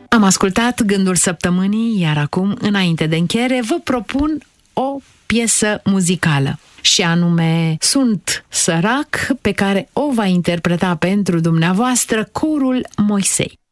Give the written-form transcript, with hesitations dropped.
Am ascultat Gândul Săptămânii, iar acum, înainte de încheiere, vă propun o piesă muzicală. Și anume Sunt sărac, pe care o va interpreta pentru dumneavoastră corul Moisei.